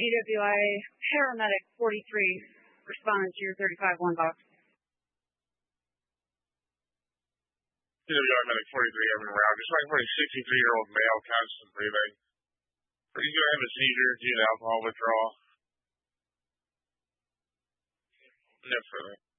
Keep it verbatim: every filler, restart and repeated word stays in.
A W I paramedic forty-three responded to your thirty-five one box. A W I medic forty-three having around. Just like for a sixty-three-year-old male, constant breathing. He's going to have a seizure due to alcohol withdrawal. No further.